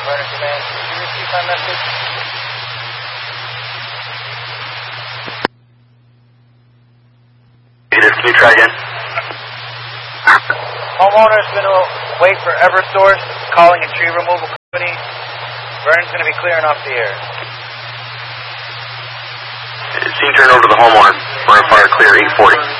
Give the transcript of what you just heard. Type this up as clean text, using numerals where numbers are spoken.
Vernon Command, did you receive my message? Can you try again? Homeowner's going to wait for Eversource, calling a tree removal company. Vernon's going to be clearing off the air. Scene turned over to the homeowner for a fire clear 840.